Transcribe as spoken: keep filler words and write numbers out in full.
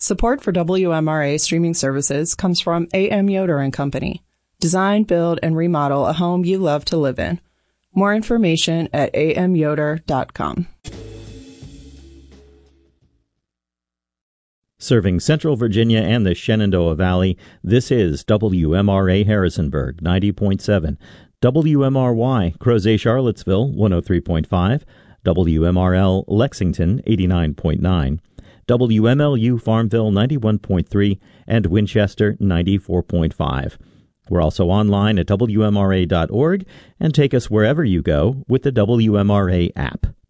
Support for W M R A streaming services comes from A M Yoder and Company. Design, build, and remodel a home you love to live in. More information at a m yoder dot com. Serving Central Virginia and the Shenandoah Valley, this is W M R A Harrisonburg, ninety point seven, W M R Y Crozet Charlottesville, one oh three point five, W M R L Lexington, eighty-nine point nine, W M L U Farmville, ninety-one point three, and Winchester, ninety-four point five. We're also online at W M R A dot org and take us wherever you go with the W M R A app.